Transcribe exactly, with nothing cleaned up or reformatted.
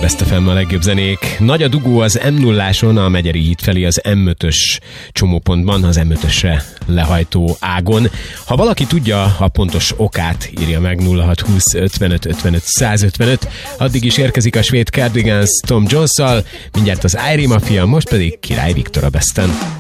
Best ef em a legjobb zenék. Nagy a dugó az em nulláson, a Megyeri híd felé az em ötös csomópontban, az em ötösre lehajtó ágon. Ha valaki tudja a pontos okát, írja meg nulla hat húsz ötvenöt ötvenöt százötvenöt. Addig is érkezik a svéd Cardigans Tom Jones-szal, mindjárt az Airy Mafia, most pedig Király Viktor a Besten.